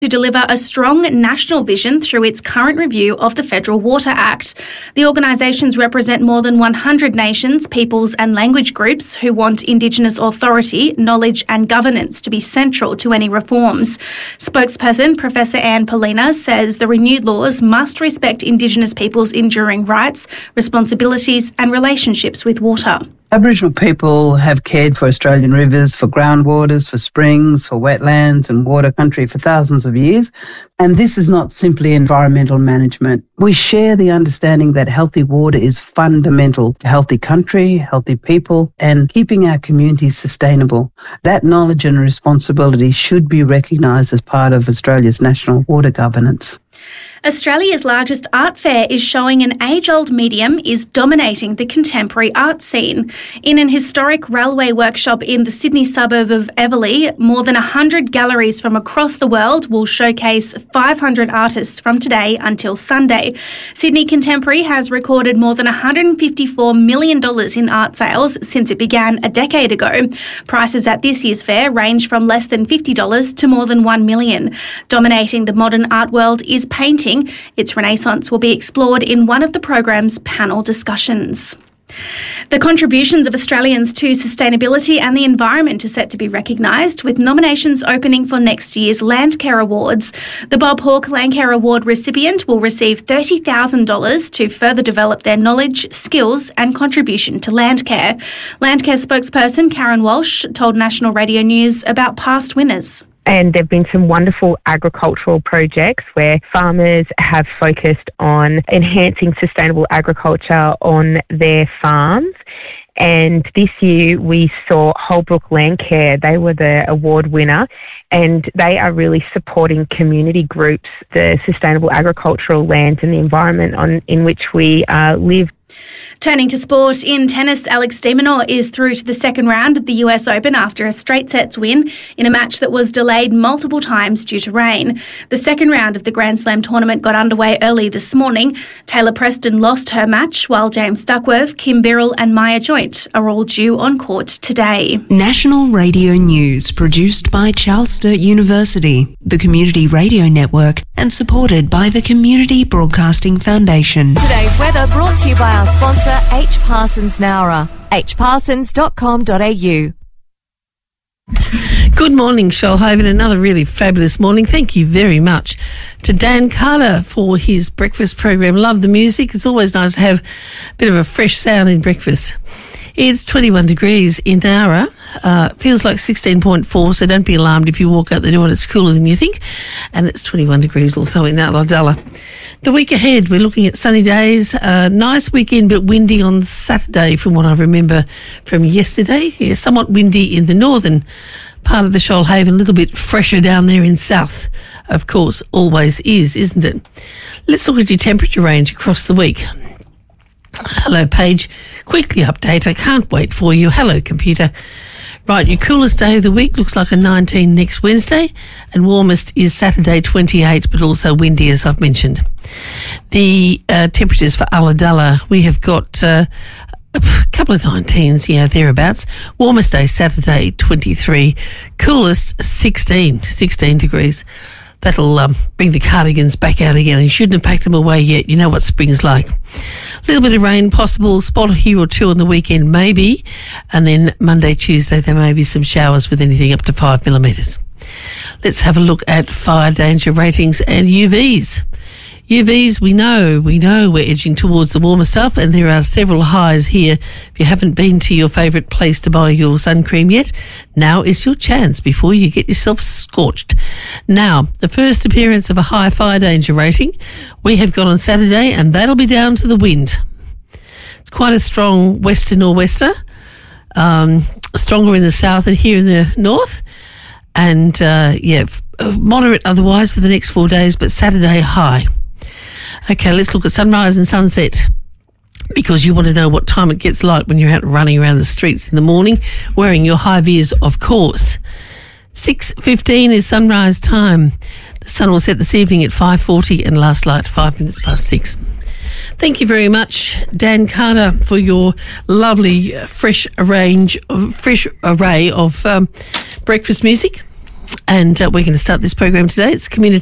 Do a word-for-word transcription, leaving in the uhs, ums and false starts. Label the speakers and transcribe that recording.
Speaker 1: to deliver a strong national vision through its current review of the Federal Water Act. The organisations represent more than one hundred nations, peoples and language groups who want Indigenous authority, knowledge and governance to be central to any reforms. Spokesperson Professor Anne Polina says the renewed laws must respect Indigenous peoples' enduring rights, responsibilities and relationships with water.
Speaker 2: Aboriginal people have cared for Australian rivers, for groundwaters, for springs, for wetlands and water country for thousands of years. And this is not simply environmental management. We share the understanding that healthy water is fundamental to healthy country, healthy people, and keeping our communities sustainable. That knowledge and responsibility should be recognised as part of Australia's national water governance.
Speaker 1: Australia's largest art fair is showing an age-old medium is dominating the contemporary art scene. In an historic railway workshop in the Sydney suburb of Everleigh, more than one hundred galleries from across the world will showcase five hundred artists from today until Sunday. Sydney Contemporary has recorded more than one hundred fifty-four million dollars in art sales since it began a decade ago. Prices at this year's fair range from less than fifty dollars to more than one million dollars. Dominating the modern art world is painting. Its renaissance will be explored in one of the programme's panel discussions. The contributions of Australians to sustainability and the environment are set to be recognised, with nominations opening for next year's Landcare Awards. The Bob Hawke Landcare Award recipient will receive thirty thousand dollars to further develop their knowledge, skills and contribution to Landcare. Landcare spokesperson Karen Walsh told National Radio News about past winners.
Speaker 3: And there have been some wonderful agricultural projects where farmers have focused on enhancing sustainable agriculture on their farms. And this year we saw Holbrook Landcare. They were the award winner, and they are really supporting community groups, the sustainable agricultural lands and the environment on in which we uh, live.
Speaker 1: Turning to sport, in tennis, Alex de Minaur is through to the second round of the U S Open after a straight sets win in a match that was delayed multiple times due to rain. The second round of the Grand Slam tournament got underway early this morning. Taylor Preston lost her match, while James Duckworth, Kim Birrell and Maya Joint are all due on court today.
Speaker 4: National Radio News, produced by Charles Sturt University, the Community Radio Network, and supported by the Community Broadcasting Foundation.
Speaker 5: Today's weather brought to you by our sponsor, H. Parsons Maurer, h parsons dot com dot a u.
Speaker 6: Good morning, Shoalhaven. Another really fabulous morning. Thank you very much to Dan Carter for his breakfast program. Love the music. It's always nice to have a bit of a fresh sound in breakfast. It's twenty-one degrees in Nowra. Uh, feels like sixteen point four, so don't be alarmed if you walk out the door and it's cooler than you think. And it's twenty-one degrees also in Ulladulla. The week ahead, we're looking at sunny days. Uh, nice weekend, but windy on Saturday from what I remember from yesterday. Yeah, somewhat windy in the northern part of the Shoalhaven, a little bit fresher down there in south, of course, always is, isn't it? Let's look at your temperature range across the week. Hello, Paige. Quickly update. I can't wait for you. Hello, computer. Right, your coolest day of the week looks like a nineteen next Wednesday, and warmest is Saturday, twenty-eight, but also windy, as I've mentioned. The uh, temperatures for Ulladulla, we have got uh, a couple of nineteens, yeah, thereabouts. Warmest day, Saturday, twenty-three. Coolest, sixteen, sixteen degrees. That'll um, bring the cardigans back out again. You shouldn't have packed them away yet. You know what spring's like. A little bit of rain possible, spot here or two on the weekend maybe, and then Monday, Tuesday there may be some showers with anything up to five millimetres. Let's have a look at fire danger ratings and U Vs. U Vs, we know, we know we're edging towards the warmer stuff, and there are several highs here. If you haven't been to your favourite place to buy your sun cream yet, now is your chance before you get yourself scorched. Now, the first appearance of a high fire danger rating we have got on Saturday, and that'll be down to the wind. It's quite a strong wester nor'wester, um, stronger in the south and here in the north, and uh, yeah, moderate otherwise for the next four days, but Saturday high. Okay, let's look at sunrise and sunset, because you want to know what time it gets light when you're out running around the streets in the morning, wearing your high vis, of course. six fifteen is sunrise time. The sun will set this evening at five forty and last light five minutes past six. Thank you very much, Dan Carter, for your lovely, uh, fresh range, of, fresh array of um, breakfast music. And uh, we're going to start this program today. It's community